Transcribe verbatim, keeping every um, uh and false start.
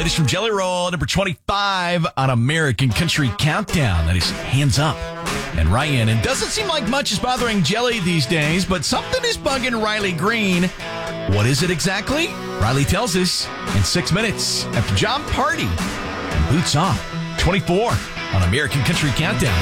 latest from Jelly Roll, number twenty-five on American Country Countdown. That is Hands Up and Ryan. And doesn't seem like much is bothering Jelly these days, but something is bugging Riley Green. What is it exactly? Riley tells us in six minutes after John Party and Boots Off. twenty-four on American Country Countdown.